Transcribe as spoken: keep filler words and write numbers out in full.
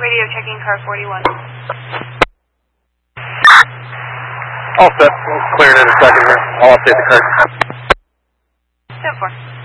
Radio checking car forty-one. All set. We'll clear it in a second here. I'll update the card. ten four.